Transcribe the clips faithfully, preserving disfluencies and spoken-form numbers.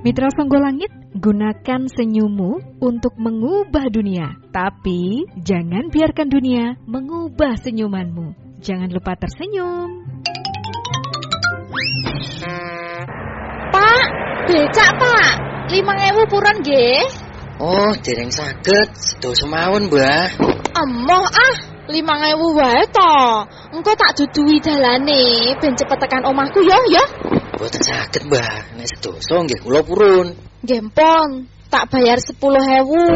Mitra Songgolangit, gunakan senyummu untuk mengubah dunia. Tapi jangan biarkan dunia mengubah senyumanmu. Jangan lupa tersenyum. Pak, becak pak, limang ewu puran nggih. Oh, dereng saged, sedoso mawon, Mbah. Emoh ah, limang ewu wae to. Engko tak duduhi dalane ben cepet tekan omahku ya, ya. Mboten saged, Mbah. Nek sedoso nggih kula purun. Nggih pon, tak bayar sepuluh ewu.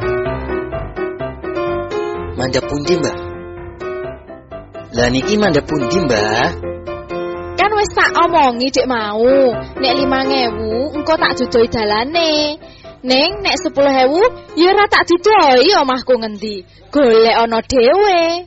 Mandhap pundi, Mbah? Lah niki mandhap pundi, Mbah? Kan wis tak omongi dik mau, nek limang ewu engko tak duduhi dalane. Ning nek sepuluh ewu ya ora tak didohi omahku ngendi. Golek ana dhewe.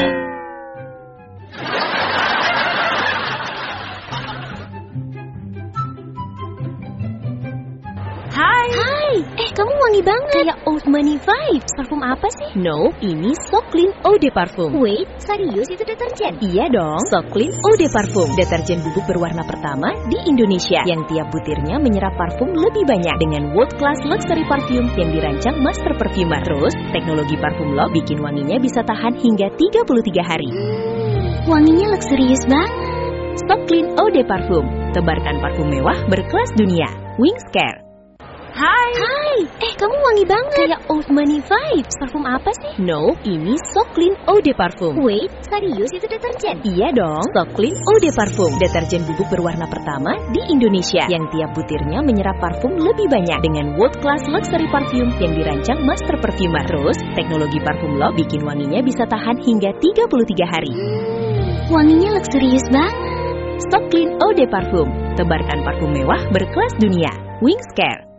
Hai. Hai. Eh, kamu wangi banget. Kayak Old Money vibes. Parfum apa sih? No, ini So Clean Eau de Parfum. Wait, serius itu deterjen? Iya dong. So Clean Eau de Parfum. Deterjen bubuk berwarna pertama di Indonesia yang tiap butirnya menyerap parfum lebih banyak dengan world class luxury perfume yang dirancang master perfumer. Terus, teknologi parfum lock bikin wanginya bisa tahan hingga tiga puluh tiga hari. Wanginya luxurious banget. So Clean Eau de Parfum. Tebarkan parfum mewah berkelas dunia. Wings Care. Hai. Hai. Eh, kamu wangi banget. Kayak Old Money vibes. Parfum apa sih? No, ini So Clean Eau de Parfum. Wait, serius itu deterjen? Iya dong. So Clean Eau de Parfum. Deterjen bubuk berwarna pertama di Indonesia yang tiap butirnya menyerap parfum lebih banyak dengan world class luxury perfume yang dirancang master perfumer. Terus, teknologi parfum lock bikin wanginya bisa tahan hingga tiga puluh tiga hari. Wanginya luxurious banget. So Clean Eau de Parfum. Tebarkan parfum mewah berkelas dunia. Wings Care.